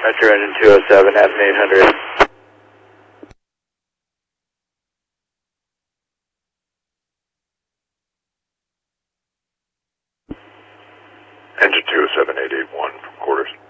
Roger, engine 207, Avenue 800. Engine 207, 881 from quarters.